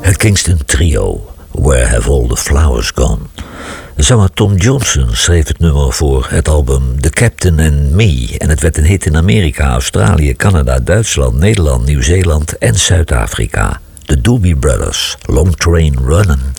Het Kingston Trio, Where Have All the Flowers Gone? Zanger Tom Johnson schreef het nummer voor het album The Captain and Me en het werd een hit in Amerika, Australië, Canada, Duitsland, Nederland, Nieuw-Zeeland en Zuid-Afrika. De Doobie Brothers, Long Train Runnin'.